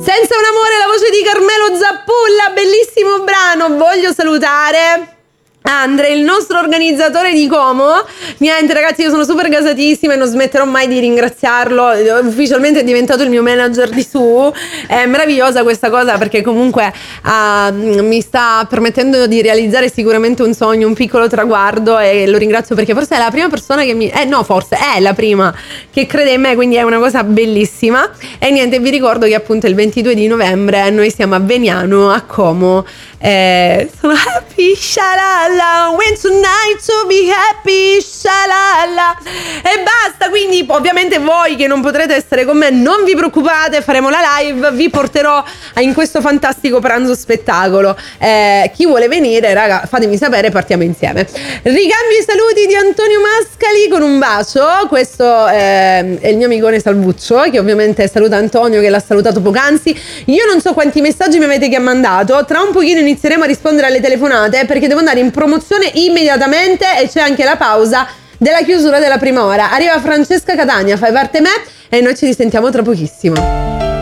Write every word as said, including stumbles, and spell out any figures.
Senza un amore, la voce di Carmelo Zappulla, bellissimo brano. Voglio salutare Andre, il nostro organizzatore di Como. Niente ragazzi, io sono super gasatissima e non smetterò mai di ringraziarlo. Ufficialmente è diventato il mio manager di su. È meravigliosa questa cosa, perché comunque uh, mi sta permettendo di realizzare sicuramente un sogno, un piccolo traguardo, e lo ringrazio perché forse è la prima persona che mi... Eh no, forse è la prima che crede in me, quindi è una cosa bellissima. E niente, vi ricordo che appunto il ventidue di novembre noi siamo a Veniano, a Como. Eh, sono happy, shalala, when tonight to be happy, shalala. E basta, quindi ovviamente voi che non potrete essere con me, non vi preoccupate, faremo la live, vi porterò in questo fantastico pranzo spettacolo. Eh, chi vuole venire, raga, fatemi sapere, partiamo insieme. Ricambio i saluti di Antonio Mascali con un bacio. Questo eh, è il mio amicone Salvuccio, che ovviamente saluta Antonio, che l'ha salutato poc'anzi. Io non so quanti messaggi mi avete che ha mandato, tra un pochino inizieremo a rispondere alle telefonate perché devo andare in promozione immediatamente e c'è anche la pausa della chiusura della prima ora. Arriva Francesca Catania, fai parte me e noi ci risentiamo tra pochissimo.